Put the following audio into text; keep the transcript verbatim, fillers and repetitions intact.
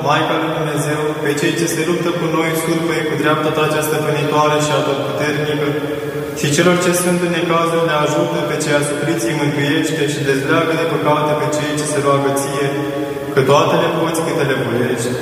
Maica lui Dumnezeu, pe cei ce se luptă cu noi, surpă cu dreapta ta cea stăpânitoare și atotputernică, și celor ce sunt în necazuri le ajută, pe cei asupriți îi mântuiește și dezleagă de păcate pe cei ce se roagă ție, că toate le poți câte le voiești.